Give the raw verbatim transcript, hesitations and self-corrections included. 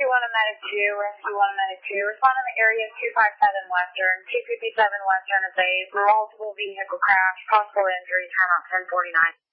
Rescue one and Medic two, Rescue one and Medic two. Respond in the area two five seven Western, two fifty-seven Western is a multiple vehicle crash, possible injury, timeout ten forty-nine.